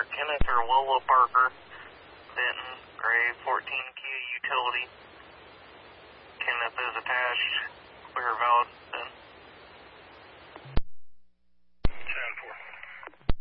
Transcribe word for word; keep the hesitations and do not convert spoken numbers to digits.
Kenneth or Lola Parker, Benton, Gray, fourteen Kia Utility.